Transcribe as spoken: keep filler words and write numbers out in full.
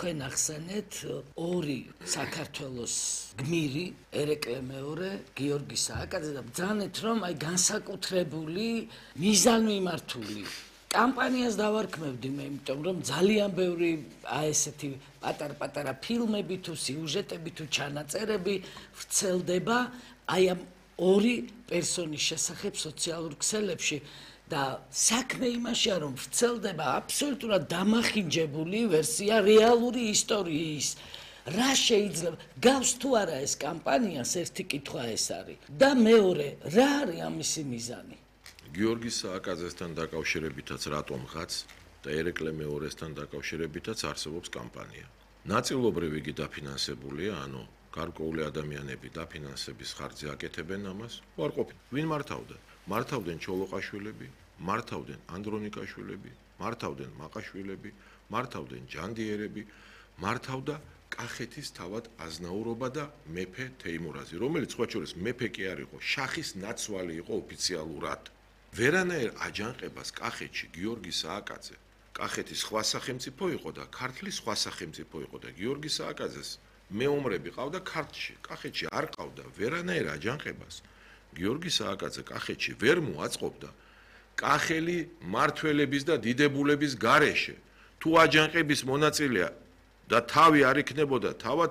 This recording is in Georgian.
თქვენ ახსენეთ ორი საქართველოს გმირი, ერეკლე მეორე, გიორგი სააკაძე და ბრძანეთ, რომ აი განსაკუთრებული მიზანმიმართული კამპანიას დავარქმევდი მე, იმიტომ რომ ძალიან ბევრი აი ესეთი პატარ-პატარა ფილმები თუ სიუჟეტები თუ ჩანაწერები ვრცელდება აი ამ ორი პერსონის შესახებ სოციალურ ქსელებში და საქმე იმაშია, რომ ვრცელდება აბსოლუტურად დამახინჯებული ვერსია რეალური ისტორიის. რა შეიძლება გავს თუ არა ეს კამპანიას, ერთი კითხვა ეს არის და მეორე, რა არის ამისი მიზანი? გიორგი სააკაძესთან დაკავშირებითაც რატომ ხაც და ერეკლე მეორესთან დაკავშირებითაც არსებობს კამპანია. ნაწილობრივ იგი დაფინანსებულია, ანუ გარკვეული ადამიანები დაფინანსების ხარჯზე აკეთებენ ამას. უარყოფით. ვინ მართავდა? მართავდნენ ჩოლოყაშვილები, მართავდნენ ანდრონიკაშვილები, მართავდნენ მაყაშვილები, მართავდნენ ჯანდიერები, მართავდა კახეთის თავად აზნაურობა და მეფე თეიმურაზი, რომელიც სხვა შორის მეფე კი არ იყო, შახის ნაცვალი იყო ოფიციალურად. ვერანაირ აჯანყებას კახეთში გიორგი სააკაძე, კახეთის სხვა სახელმწიფო იყო და ქართლის სხვა სახელმწიფო იყო და გიორგი სააკაძეს მეომრები ყავდა ქართლში, კახეთში არ ყავდა ვერანაირ აჯანყებას. გიორგი სააკაძე კახეთში ვერ მოაწყობდა კახელი მართველების და დიდებულების გარეშე. თუ აჯანყების მონაწილეა და თავი არ იქნებოდა თავად